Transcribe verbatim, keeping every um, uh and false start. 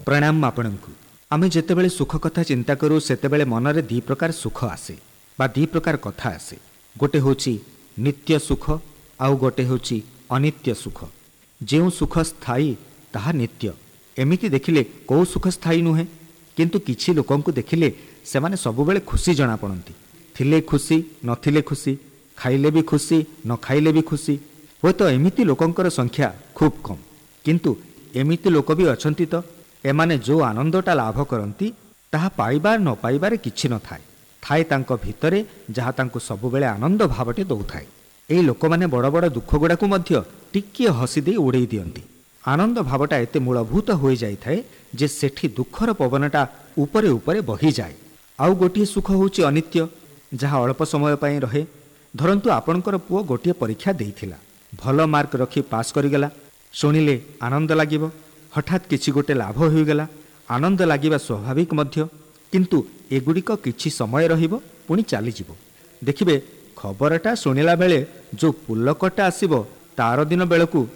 प्रणाम आपणଙ୍କୁ आमे जेतेबेले सुख कथा चिंता करूँ सेतेबेले मनरे दी प्रकार सुख आसे बा दी प्रकार कथा आसे। गोटे होची नित्य सुख आउ गोटे होची अनित्य सुख। जो सुख स्थायी ताहा नित्य। एमिति देखिले कौ सुख स्थायी नुहे, किंतु किछि लोकंकु देखिले सेमाने सबुबेले खुशी जणा पड़ती। थिले खुशी नथिले खुशी, खाइले भी खुशी न खाइले भी खुशी। हो तो एमिति लोकंकर संख्या खूब कम, किंतु एमिति लोक भी अछंती तो एमाने जो आनंदटा लाभ करती ताहा पाइबार न पाइबार किछि न थाए थाए तांको भितरे जहा तांको सबुबेले आनंद भावटे दौथाए। एई लोक माने बड़ बड़ दुख गुड़ाकू मध्य टिकिए हसी दे उड़ेई दियंती। आनंद भावटा एते मूलभूत होई जाई थाए जे सेठी दुखर पवनटा उपरे उपरे बही जाए। आउ गोटिए सुख होउची अनित्य, जहा अल्प समय पई रहे। धरंतु आपणकर पुओ गोटिए परीक्षा देइथिला, भल मार्क रखी पास करिगला, शुणिले आनंद लागिबो। हठात किछि गोटे लाभ होइगला, आनंद लागिबा स्वाभाविक मध्य, किंतु एगुड़िक किछि समय रहिबो पुणी चलीजिबो। देखिबे खबरटा शुणिला बेले जो पुलकटा आसिबो तार दिन बेलकू